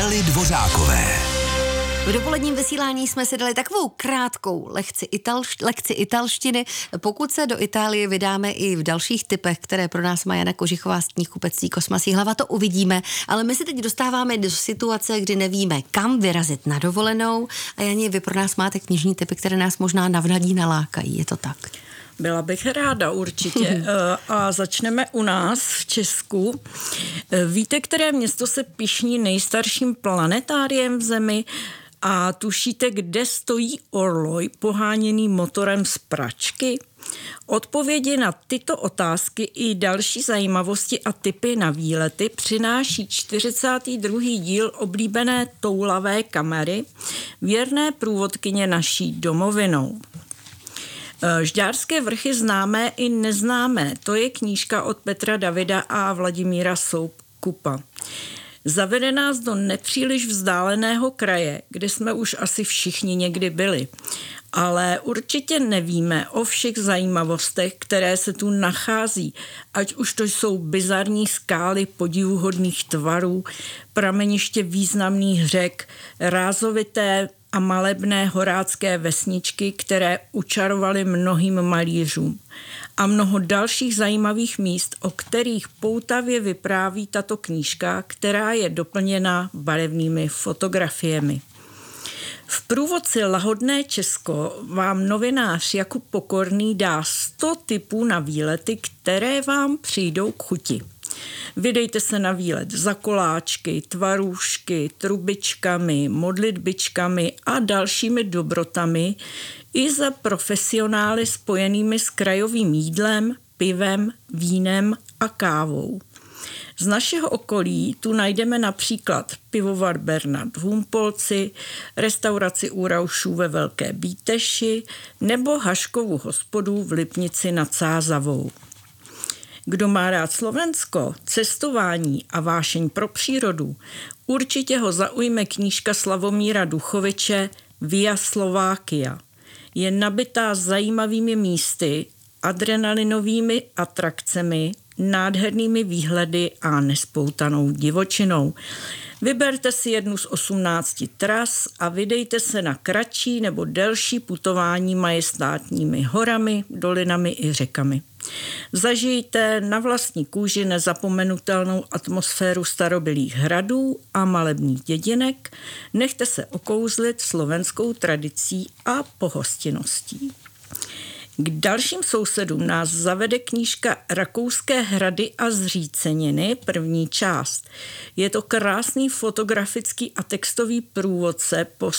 Nely Dvořákové. V dopoledním vysílání jsme si dali takovou krátkou lekci italštiny. Pokud se do Itálie vydáme i v dalších typech, které pro nás má Jana Kožichová z knihkupectví Kosmasí hlava, to uvidíme. Ale my se teď dostáváme do situace, kdy nevíme, kam vyrazit na dovolenou. A Janě, vy pro nás máte knižní typy, které nás možná navnadí nalákají. Je to tak? Byla bych ráda určitě. A začneme u nás v Česku. Víte, které město se pyšní nejstarším planetáriem v zemi? A tušíte, kde stojí orloj poháněný motorem z pračky? Odpovědi na tyto otázky i další zajímavosti a tipy na výlety přináší 42. díl oblíbené toulavé kamery, věrné průvodkyně naší domovinou. Žďárské vrchy známé i neznámé, to je knížka od Petra Davida a Vladimíra Soukupa. Zavede nás do nepříliš vzdáleného kraje, kde jsme už asi všichni někdy byli. Ale určitě nevíme o všech zajímavostech, které se tu nachází, ať už to jsou bizarní skály podivuhodných tvarů, prameniště významných řek, rázovité a malebné horácké vesničky, které učarovaly mnohým malířům. A mnoho dalších zajímavých míst, o kterých poutavě vypráví tato knížka, která je doplněna barevnými fotografiemi. V průvodci Lahodné Česko vám novinář Jakub Pokorný dá 100 tipů na výlety, které vám přijdou k chuti. Vydejte se na výlet za koláčky, tvarůžky, trubičkami, modlitbičkami a dalšími dobrotami i za profesionály spojenými s krajovým jídlem, pivem, vínem a kávou. Z našeho okolí tu najdeme například pivovar Bernard v Humpolci, restauraci u Raušů ve Velké Bíteši nebo Haškovu hospodu v Lipnici nad Sázavou. Kdo má rád Slovensko, cestování a vášeň pro přírodu, určitě ho zaujme knížka Slavomíra Duchoviče Via Slovakia. Je nabitá zajímavými místy, adrenalinovými atrakcemi, nádhernými výhledy a nespoutanou divočinou. Vyberte si jednu z 18 tras a vydejte se na kratší nebo delší putování majestátními horami, dolinami i řekami. Zažijte na vlastní kůži nezapomenutelnou atmosféru starobylých hradů a malebných dědinek, nechte se okouzlit slovenskou tradicí a pohostinností. K dalším sousedům nás zavede knížka Rakouské hrady a zříceniny, první část. Je to krásný fotografický a textový průvodce po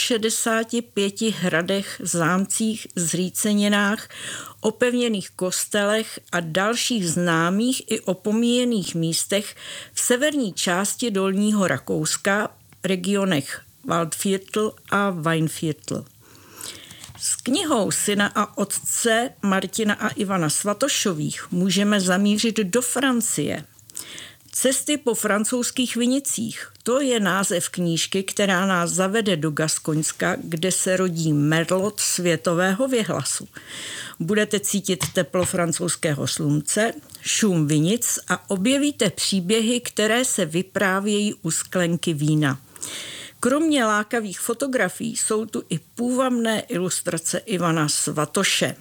165 hradech, zámcích, zříceninách, opevněných kostelech a dalších známých i opomíjených místech v severní části Dolního Rakouska, regionech Waldviertel a Weinviertel. S knihou syna a otce Martina a Ivana Svatošových můžeme zamířit do Francie. Cesty po francouzských vinicích, to je název knížky, která nás zavede do Gaskoňska, kde se rodí merlot světového věhlasu. Budete cítit teplo francouzského slunce, šum vinic a objevíte příběhy, které se vyprávějí u sklenky vína. Kromě lákavých fotografií jsou tu i půvabné ilustrace Ivana Svatoše.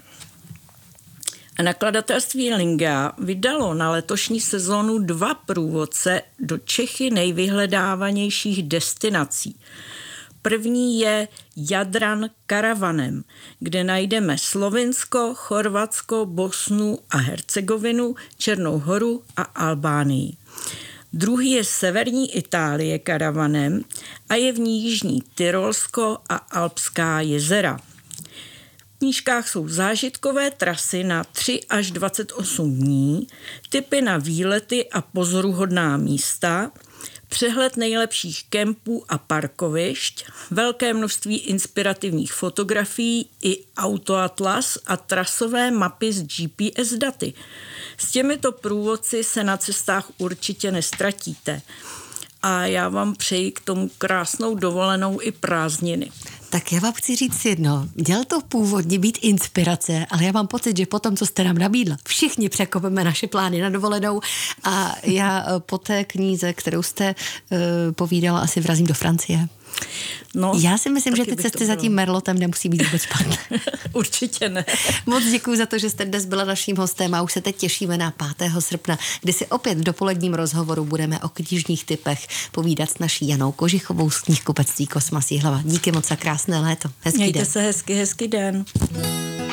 Nakladatelství Linga vydalo na letošní sezónu 2 průvodce do Čechy nejvyhledávanějších destinací. První je Jadran karavanem, kde najdeme Slovinsko, Chorvatsko, Bosnu a Hercegovinu, Černou Horu a Albánii. Druhý je severní Itálie karavanem a je v ní jižní Tyrolsko a Alpská jezera. V knížkách jsou zážitkové trasy na 3 až 28 dní, tipy na výlety a pozoruhodná místa, přehled nejlepších kempů a parkovišť, velké množství inspirativních fotografií i autoatlas a trasové mapy s GPS daty. S těmito průvodci se na cestách určitě nestratíte. A já vám přeji k tomu krásnou dovolenou i prázdniny. Tak já vám chci říct jedno. Měl to původně být inspirace, ale já mám pocit, že po tom, co jste nám nabídla, všichni překopeme naše plány na dovolenou a já po té kníze, kterou jste povídala, asi vrazím do Francie. No, já si myslím, že ty cesty za tím Merlotem nemusí být vůbec špatné. Určitě ne. Moc děkuji za to, že jste dnes byla naším hostem a už se teď těšíme na 5. srpna, kdy si opět v dopoledním rozhovoru budeme o knižních typech povídat s naší Janou Kožichovou z knihkupectví Kosmas Jihlava. Díky moc za krásné léto. Hezký den. Mějte se hezky den.